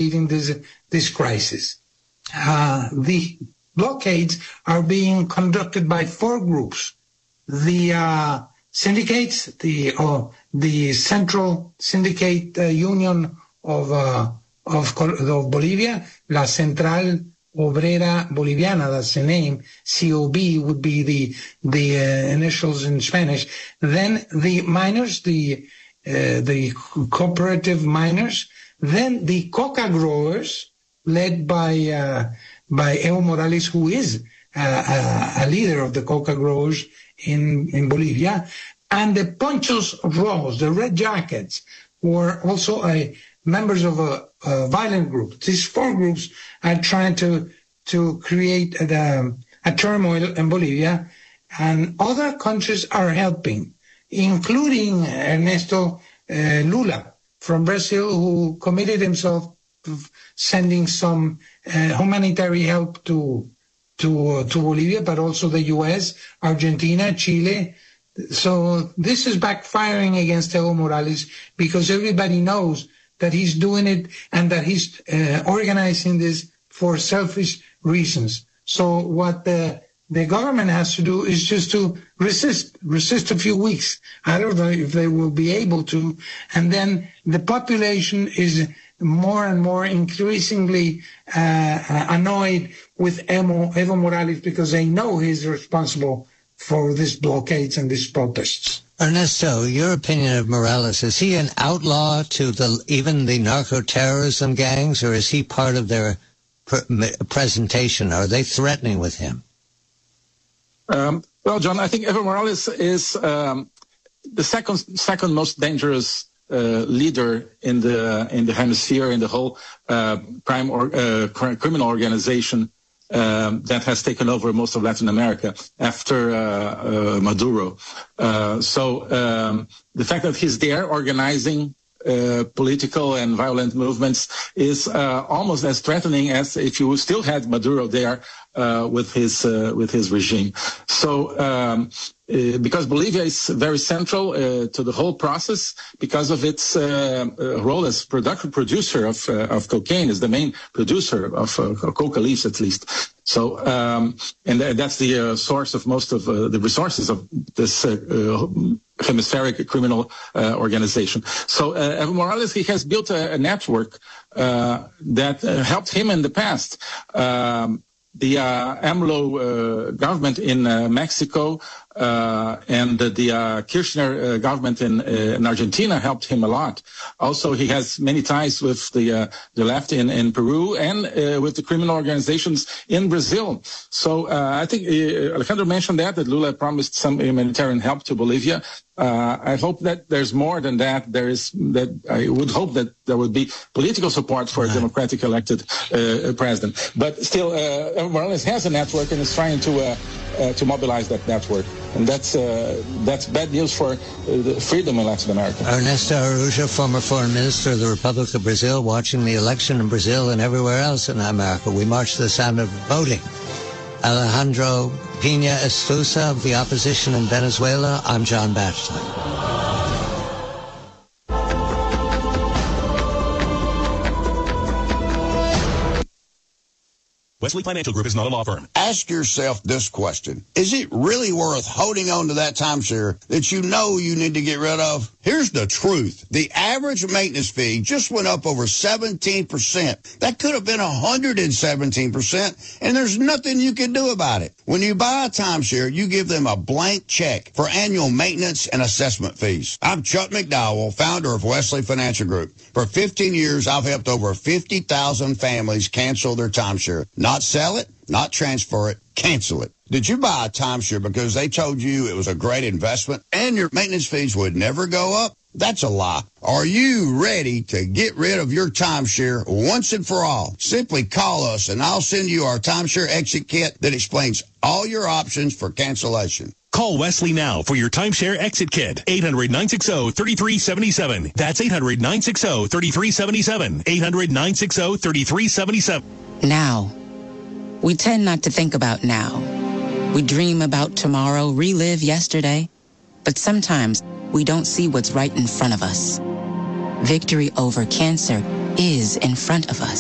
leaving this crisis. The blockades are being conducted by 4 groups. The syndicates, the Central Syndicate Union of Bolivia, La Central Obrera Boliviana, that's the name. COB would be the initials in Spanish. Then the miners, the cooperative miners. Then the coca growers, led by Evo Morales, who is a leader of the coca growers in Bolivia, and the Ponchos Rojos, the Red Jackets, who are also members of a violent group. These 4 groups are trying to create a turmoil in Bolivia, and other countries are helping, including Ernesto Lula from Brazil, who committed himself to sending some humanitarian help to Bolivia, but also the U.S., Argentina, Chile. So this is backfiring against Evo Morales, because everybody knows that he's doing it and that he's organizing this for selfish reasons. So what the government has to do is just to resist a few weeks. I don't know if they will be able to. And then the population is more and more increasingly annoyed with Evo Morales, because they know he's responsible for these blockades and these protests. Ernesto, your opinion of Morales, is he an outlaw to even the narco-terrorism gangs, or is he part of their presentation? Are they threatening with him? Well, John, I think Evo Morales is the second most dangerous leader in the hemisphere, in the whole criminal organization that has taken over most of Latin America after Maduro. So the fact that he's there organizing political and violent movements is almost as threatening as if you still had Maduro there with his regime. So because Bolivia is very central to the whole process, because of its role as producer of cocaine, is the main producer of coca leaves, at least. So and that's the source of most of the resources of this hemispheric criminal organization. So Evo Morales, he has built a network that helped him in the past. The AMLO government in Mexico and the Kirchner government in Argentina helped him a lot. Also, he has many ties with the left in Peru and with the criminal organizations in Brazil. So I think Alejandro mentioned that Lula promised some humanitarian help to Bolivia. I hope that there's more than that. I would hope that there would be political support for a democratic elected president. But still, Evo Morales has a network and is trying to mobilize that network. And that's bad news for freedom in Latin America. Ernesto Araújo, former foreign minister of the Republic of Brazil, watching the election in Brazil and everywhere else in America. We march to the sound of voting. Alejandro Pina Estusa of the opposition in Venezuela. I'm John Batchelor. Wesley Financial Group is not a law firm. Ask yourself this question. Is it really worth holding on to that timeshare that you know you need to get rid of? Here's the truth. The average maintenance fee just went up over 17%. That could have been 117%, and there's nothing you can do about it. When you buy a timeshare, you give them a blank check for annual maintenance and assessment fees. I'm Chuck McDowell, founder of Wesley Financial Group. For 15 years, I've helped over 50,000 families cancel their timeshare. Not sell it, not transfer it, cancel it. Did you buy a timeshare because they told you it was a great investment and your maintenance fees would never go up? That's a lie. Are you ready to get rid of your timeshare once and for all? Simply call us and I'll send you our timeshare exit kit that explains all your options for cancellation. Call Wesley now for your timeshare exit kit. 800-960-3377. That's 800-960-3377. 800-960-3377. Now. We tend not to think about now. We dream about tomorrow, relive yesterday. But sometimes we don't see what's right in front of us. Victory over cancer is in front of us.